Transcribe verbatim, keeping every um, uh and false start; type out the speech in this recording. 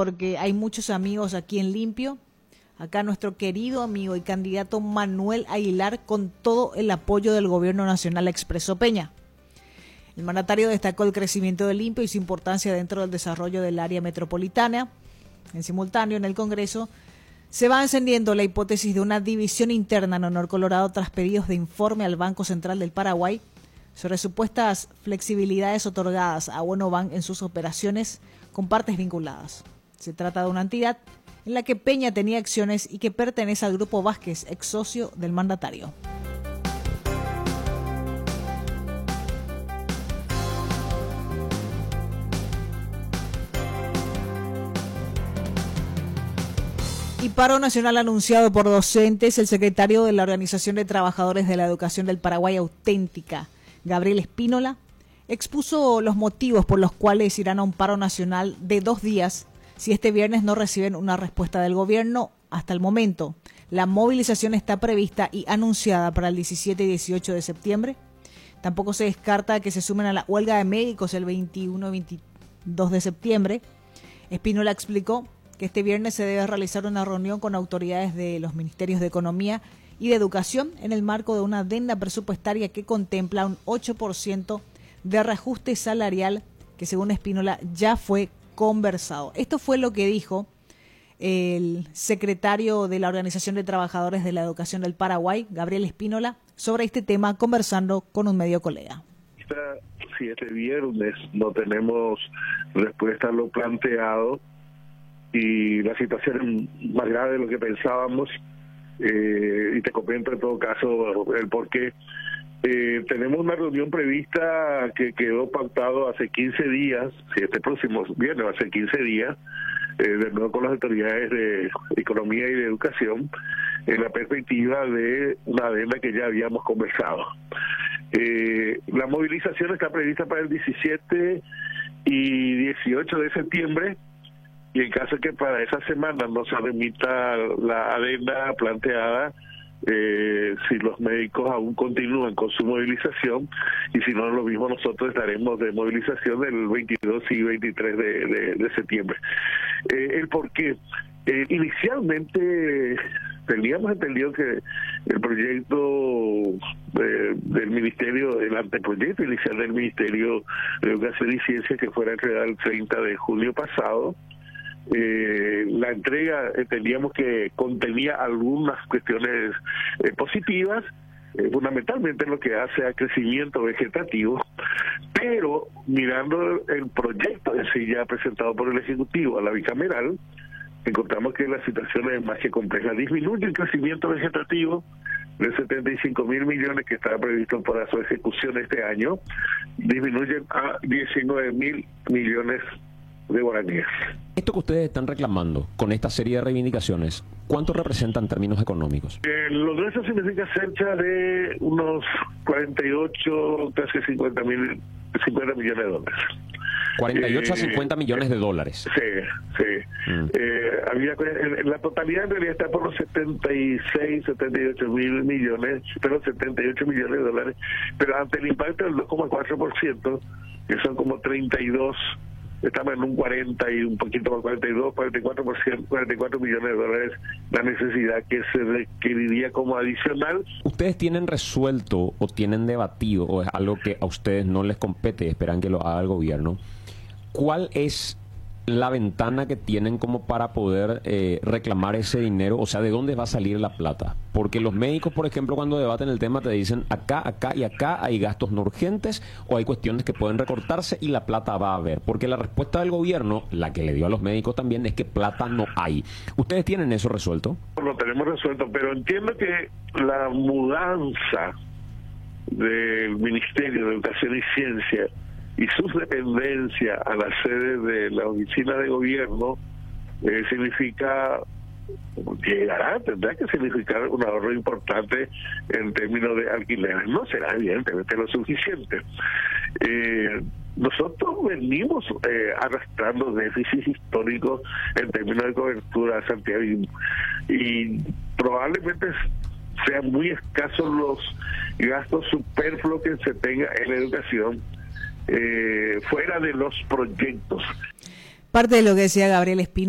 porque hay muchos amigos aquí en Limpio. Acá nuestro querido amigo y candidato Manuel Aguilar, con todo el apoyo del gobierno nacional, expresó Peña. El mandatario destacó el crecimiento de Limpio y su importancia dentro del desarrollo del área metropolitana. En simultáneo, en el Congreso, se va encendiendo la hipótesis de una división interna en Honor Colorado tras pedidos de informe al Banco Central del Paraguay sobre supuestas flexibilidades otorgadas a Bonobank en sus operaciones con partes vinculadas. Se trata de una entidad en la que Peña tenía acciones y que pertenece al Grupo Vázquez, ex socio del mandatario. Y paro nacional anunciado por docentes. El secretario de la Organización de Trabajadores de la Educación del Paraguay, Auténtica, Gabriel Espínola, expuso los motivos por los cuales irán a un paro nacional de dos días si este viernes no reciben una respuesta del gobierno. Hasta el momento, la movilización está prevista y anunciada para el diecisiete y dieciocho de septiembre. Tampoco se descarta que se sumen a la huelga de médicos el veintiuno y veintidós de septiembre. Espínola explicó que este viernes se debe realizar una reunión con autoridades de los Ministerios de Economía y de Educación en el marco de una adenda presupuestaria que contempla un ocho por ciento de reajuste salarial que, según Espínola, ya fue conversado. Esto fue lo que dijo el secretario de la Organización de Trabajadores de la Educación del Paraguay, Gabriel Espínola, sobre este tema conversando con un medio colega. Si este viernes no tenemos respuesta a lo planteado y la situación es más grave de lo que pensábamos, eh, y te comento en todo caso el por qué. Eh, tenemos una reunión prevista que quedó pautado hace quince días, si este próximo viernes va a ser quince días, eh, de nuevo con las autoridades de Economía y de Educación, en la perspectiva de una adenda que ya habíamos conversado. Eh, la movilización está prevista para el diecisiete y dieciocho de septiembre, y en caso que para esa semana no se remita la adenda planteada, Eh, si los médicos aún continúan con su movilización, y si no, lo mismo nosotros estaremos de movilización el veintidós y veintitrés de, de, de septiembre. Eh, el por qué. Eh, inicialmente teníamos entendido que el proyecto eh, del Ministerio, el anteproyecto inicial del Ministerio de Educación y Ciencia, que fuera entregado el treinta de junio pasado, Eh, la entrega entendíamos que contenía algunas cuestiones eh, positivas, eh, fundamentalmente lo que hace a crecimiento vegetativo, pero mirando el proyecto en sí ya presentado por el Ejecutivo a la bicameral, encontramos que la situación es más que compleja. Disminuye el crecimiento vegetativo de setenta y cinco mil millones que estaba previsto para su ejecución este año, disminuye a diecinueve mil millones de guaraníes. Esto que ustedes están reclamando con esta serie de reivindicaciones, ¿cuánto representa en términos económicos? Eh, lo nuestro significa cerca de unos cuarenta y ocho, casi cincuenta mil, cincuenta millones de dólares. cuarenta y ocho eh, a cincuenta millones de dólares. Sí, sí. Mm. Eh, había, en, en la totalidad en realidad está por los setenta y seis, setenta y ocho mil millones, pero setenta y ocho millones de dólares, pero ante el impacto del dos coma cuatro por ciento, que son como treinta y dos, estamos en un cuarenta y un poquito más, cuarenta y dos, cuarenta y cuatro por ciento, cuarenta y cuatro millones de dólares la necesidad que se requeriría como adicional. ¿Ustedes tienen resuelto o tienen debatido, o es algo que a ustedes no les compete y esperan que lo haga el gobierno, cuál es la ventana que tienen como para poder eh, reclamar ese dinero? O sea, ¿de dónde va a salir la plata? Porque los médicos, por ejemplo, cuando debaten el tema te dicen acá, acá y acá hay gastos no urgentes o hay cuestiones que pueden recortarse y la plata va a haber. Porque la respuesta del gobierno, la que le dio a los médicos también, es que plata no hay. ¿Ustedes tienen eso resuelto? Lo tenemos resuelto, pero entiendo que la mudanza del Ministerio de Educación y Ciencia y sus dependencias a la sede de la oficina de gobierno eh, significa, llegará, tendrá que significar un ahorro importante en términos de alquileres. No será evidentemente lo suficiente. Eh, nosotros venimos eh, arrastrando déficits históricos en términos de cobertura de Santiago y, y probablemente sean muy escasos los gastos superfluos que se tenga en la educación Eh, fuera de los proyectos. Parte de lo que decía Gabriel Espino